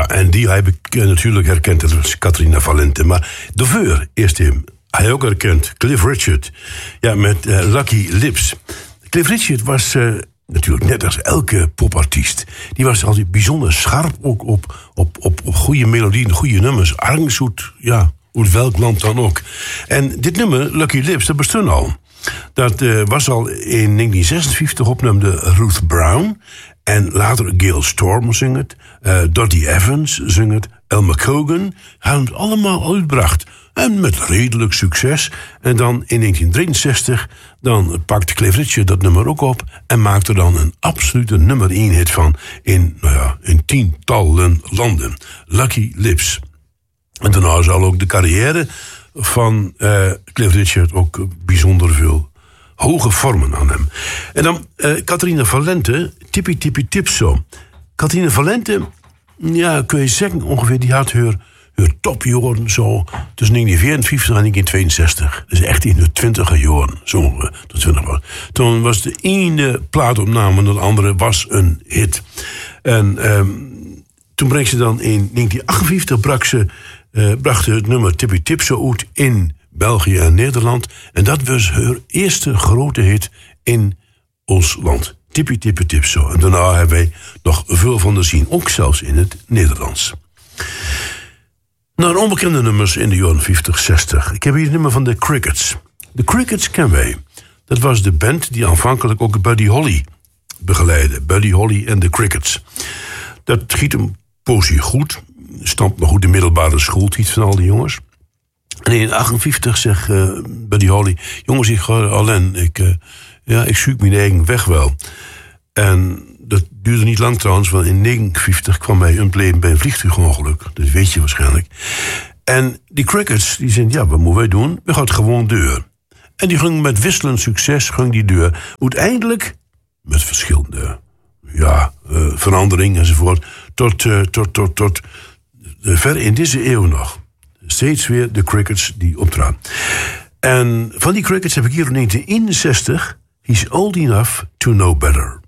Ja, en die heb ik natuurlijk herkend als Catharina Valente. Maar de Veur, eerst hem. Hij ook herkend, Cliff Richard. Ja, met Lucky Lips. Cliff Richard was natuurlijk net als elke popartiest. Die was altijd bijzonder scherp, ook op goede melodieën, goede nummers. Arnzoet, ja, uit welk land dan ook. En dit nummer, Lucky Lips, dat bestond al. Dat was al in 1956 opnumde Ruth Brown. En later Gail Storm zong het. Dottie Evans zong het. Elmer Cogan. Hebben het allemaal uitgebracht. En met redelijk succes. En dan in 1963... dan pakte Cliff Richard dat nummer ook op... en maakte er dan een absolute nummer 1 hit van... in tientallen landen. Lucky Lips. En daarna zal ook de carrière van Cliff Richard... ook bijzonder veel hoge vormen aan hem. En dan Catharina Valente, Tippy Tippy Tipso. Catharina Valente, ja, kun je zeggen, ongeveer die had haar topjaren zo tussen 1954 en 1962. Dus echt in de 20er jaren. Zo, toen was de ene plaatopname en de andere was een hit. En toen bracht ze dan in 1958 bracht het nummer Tippy Tipso uit in België en Nederland. En dat was haar eerste grote hit in ons land. Tippy Tippy Tipso. En daarna hebben wij nog veel van te zien. Ook zelfs in het Nederlands. Naar onbekende nummers in de jaren 50, 60. Ik heb hier het nummer van de Crickets. De Crickets kennen wij. Dat was de band die aanvankelijk ook Buddy Holly begeleidde. Buddy Holly en de Crickets. Dat giet een poosje goed. Stampt nog goed de middelbare schooltijd van al die jongens. En in 1958 zegt Buddy Holly... jongens, ik ga alleen. Ik zoek mijn eigen weg wel. En dat duurde niet lang trouwens... want in 1959 kwam hij ontleed bij een vliegtuigongeluk. Dat weet je waarschijnlijk. En die Crickets, die zeiden... ja, wat moeten wij doen? We gaan gewoon deur. En die ging met wisselend succes die deur. Uiteindelijk, met verschillende veranderingen enzovoort... tot ver in deze eeuw nog... steeds weer de Crickets die optraden. En van die Crickets heb ik hier in 1961... He's Old Enough to Know Better.